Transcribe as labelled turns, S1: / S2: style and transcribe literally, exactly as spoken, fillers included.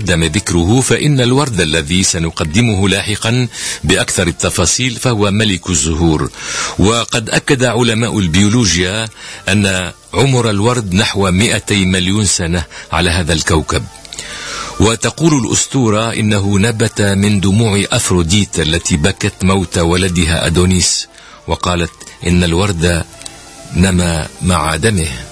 S1: تقدم ذكره فإن الورد الذي سنقدمه لاحقا بأكثر التفاصيل فهو ملك الزهور. وقد أكد علماء البيولوجيا أن عمر الورد نحو مئتي مليون سنة على هذا الكوكب. وتقول الأسطورة إنه نبت من دموع أفروديت التي بكت موت ولدها أدونيس، وقالت إن الورد نما مع دمه.